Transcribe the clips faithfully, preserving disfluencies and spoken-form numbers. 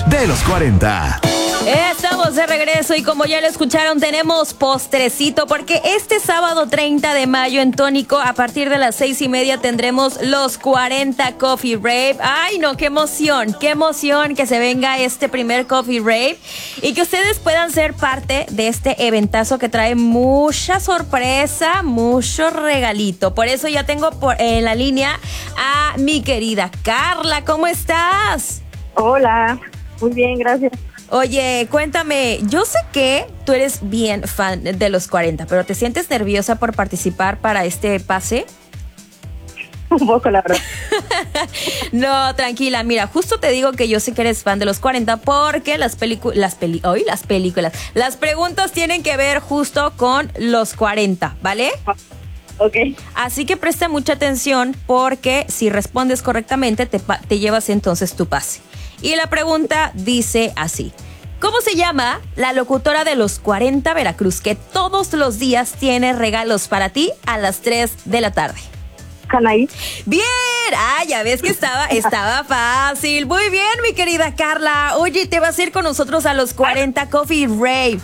de los cuarenta. Estamos de regreso y como ya lo escucharon, tenemos postrecito porque este sábado treinta de mayo en Tónico, a partir de las seis y media tendremos los cuarenta Coffee Rave. Ay, no, qué emoción, qué emoción que se venga este primer Coffee Rave y que ustedes puedan ser parte de este eventazo que trae mucha sorpresa, mucho regalito. Por eso ya tengo por, en la línea a mi querida Carla. ¿Cómo estás? Hola, muy bien, gracias. Oye, cuéntame, yo sé que tú eres bien fan de los cuarenta, pero ¿te sientes nerviosa por participar para este pase? Un poco, la verdad. No, tranquila, mira, justo te digo que yo sé que eres fan de los cuarenta porque las películas, las peli hoy las películas, las preguntas tienen que ver justo con los cuarenta, ¿vale? Ok. Así que presta mucha atención porque si respondes correctamente te, te llevas entonces tu pase. Y la pregunta dice así: ¿cómo se llama la locutora de los cuarenta Veracruz que todos los días tiene regalos para ti a las tres de la tarde? Anaí. Bien, ah, ya ves que estaba, estaba fácil. Muy bien, mi querida Carla. Oye, te vas a ir con nosotros a los cuarenta Coffee Rave.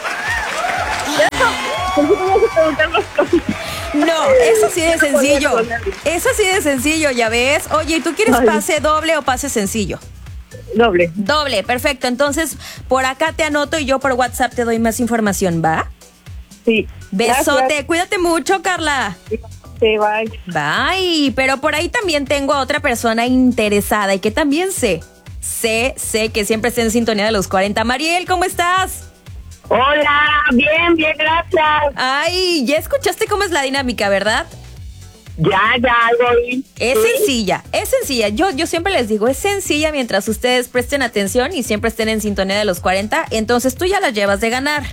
No, es así de sencillo. Es así de sencillo, ya ves. Oye, ¿tú quieres pase doble o pase sencillo? Doble. Doble, perfecto. Entonces, por acá te anoto y yo por WhatsApp te doy más información, ¿va? Sí. Besote. Gracias. Cuídate mucho, Carla. Sí, bye. Bye. Pero por ahí también tengo a otra persona interesada y que también sé, sé, sé que siempre está en sintonía de los cuarenta. Mariel, ¿cómo estás? Hola, bien, bien, gracias. Ay, ya escuchaste cómo es la dinámica, ¿verdad? Ya, ya, voy. Es ¿Sí? sencilla, es sencilla. Yo, yo siempre les digo, es sencilla mientras ustedes presten atención y siempre estén en sintonía de los cuarenta. Entonces tú ya la llevas de ganar.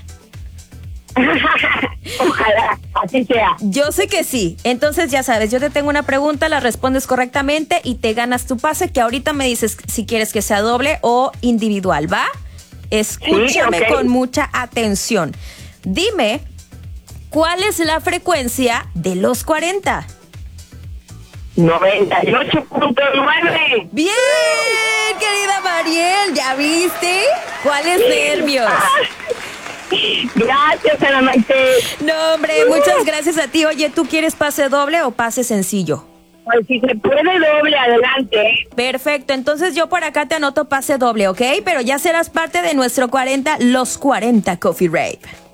Ojalá, así sea. Yo sé que sí. Entonces ya sabes, yo te tengo una pregunta, la respondes correctamente y te ganas tu pase, que ahorita me dices si quieres que sea doble o individual, ¿va? Escúchame Sí, okay. Con mucha atención. Dime, ¿cuál es la frecuencia de los cuarenta? noventa y ocho punto nueve. Bien, querida Mariel, ¿ya viste? ¿Cuáles nervios? Gracias, Ana Maite. No, hombre, muchas gracias a ti. Oye, ¿tú quieres pase doble o pase sencillo? Pues si se puede doble, adelante. Perfecto, entonces yo por acá te anoto pase doble, ¿ok? Pero ya serás parte de nuestro cuarenta, los cuarenta Coffee Rave.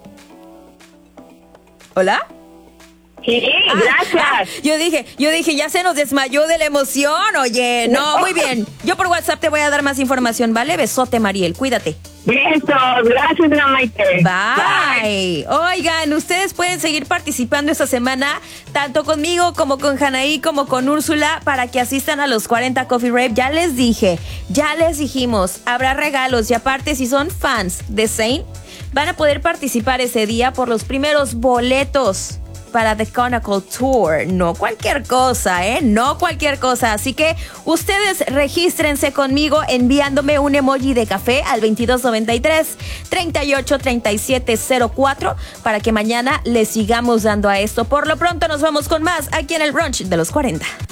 ¿Hola? Sí, gracias. Ah, ah, yo dije, yo dije, ya se nos desmayó de la emoción, oye. No, muy bien. Yo por WhatsApp te voy a dar más información, ¿vale? Besote, Mariel, cuídate. Besos, gracias, Ana Maite. Bye. Bye. Oigan, ustedes pueden seguir participando esta semana, tanto conmigo como con Janaí, como con Úrsula, para que asistan a los cuarenta Coffee Rave. Ya les dije, ya les dijimos, habrá regalos y aparte si son fans de Zayn, van a poder participar ese día por los primeros boletos para The Chronicle Tour. No cualquier cosa, ¿eh? No cualquier cosa. Así que ustedes regístrense conmigo enviándome un emoji de café al veintidós noventa y tres, treinta y ocho, treinta y siete cero cuatro para que mañana le sigamos dando a esto. Por lo pronto nos vamos con más aquí en el brunch de los cuarenta.